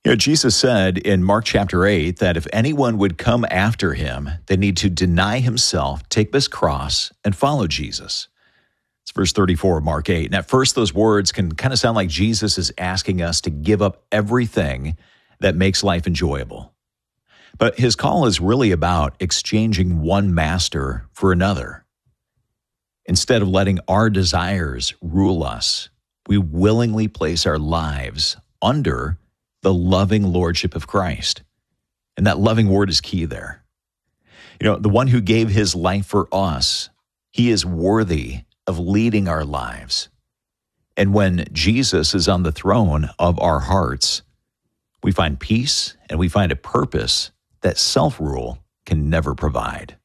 Jesus said in Mark chapter 8 that if anyone would come after him, they need to deny himself, take this cross, and follow Jesus. It's verse 34 of Mark 8. And at first, those words can kind of sound like Jesus is asking us to give up everything that makes life enjoyable. But his call is really about exchanging one master for another. Instead of letting our desires rule us, we willingly place our lives under the loving lordship of Christ. And that loving word is key there. The one who gave his life for us, he is worthy of leading our lives. And when Jesus is on the throne of our hearts, we find peace and we find a purpose that self-rule can never provide.